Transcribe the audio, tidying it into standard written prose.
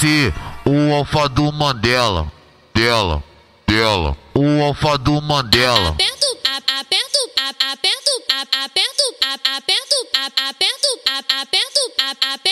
ser o alfa do Mandela. Dela, o alfa do Mandela. Aperto, aperto, aperto, aperto, aperto, aperto, aperto, aperto, aperto.